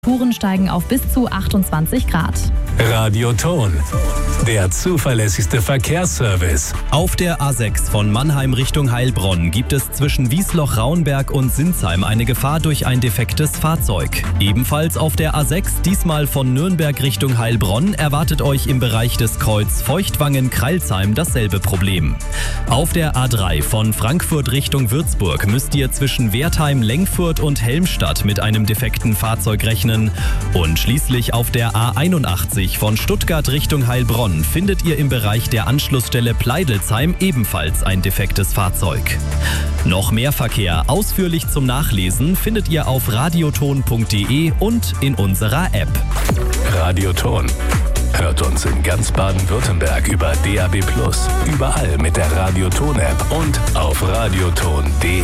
Temperaturen steigen auf bis zu 28 Grad. Radioton, der zuverlässigste Verkehrsservice. Auf der A6 von Mannheim Richtung Heilbronn gibt es zwischen Wiesloch-Rauenberg und Sinsheim eine Gefahr durch ein defektes Fahrzeug. Ebenfalls auf der A6, diesmal von Nürnberg Richtung Heilbronn, erwartet euch im Bereich des Kreuz Feuchtwangen-Kreilsheim dasselbe Problem. Auf der A3 von Frankfurt Richtung Würzburg müsst ihr zwischen Wertheim, Lengfurt und Helmstadt mit einem defekten Fahrzeug rechnen. Und schließlich auf der A81 von Stuttgart Richtung Heilbronn findet ihr im Bereich der Anschlussstelle Pleidelsheim ebenfalls ein defektes Fahrzeug. Noch mehr Verkehr ausführlich zum Nachlesen findet ihr auf radioton.de und in unserer App. Radioton. Hört uns in ganz Baden-Württemberg über DAB+, überall mit der Radioton-App und auf radioton.de.